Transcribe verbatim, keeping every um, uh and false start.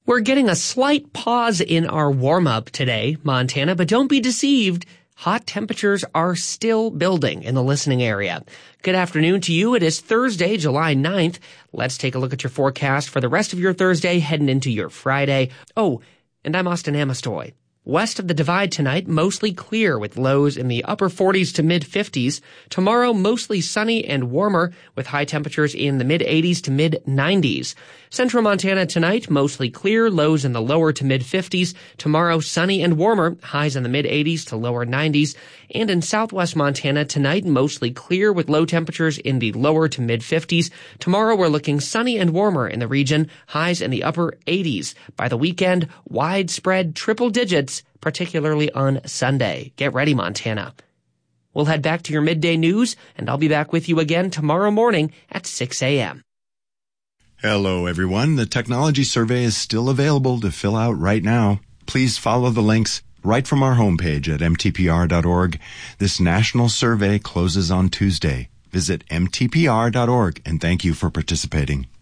We're getting a slight pause in our warm-up today, Montana, but don't be deceived. Hot temperatures are still building in the listening area. Good afternoon to you. It is Thursday, July ninth. Let's take a look at your forecast for the rest of your Thursday heading into your Friday. Oh, and I'm Austin Amestoy. West of the Divide tonight, mostly clear with lows in the upper forties to mid-fifties. Tomorrow, mostly sunny and warmer with high temperatures in the mid-eighties to mid-nineties. Central Montana tonight, mostly clear, lows in the lower to mid-fifties. Tomorrow, sunny and warmer, highs in the mid-eighties to lower nineties. And in southwest Montana tonight, mostly clear with low temperatures in the lower to mid-fifties. Tomorrow, we're looking sunny and warmer in the region, highs in the upper eighties. By the weekend, widespread triple digits, particularly on Sunday. Get ready, Montana. We'll head back to your midday news, and I'll be back with you again tomorrow morning at six a.m. Hello, everyone. The technology survey is still available to fill out right now. Please follow the links right from our homepage at m t p r dot org. This national survey closes on Tuesday. Visit m t p r dot org, and thank you for participating.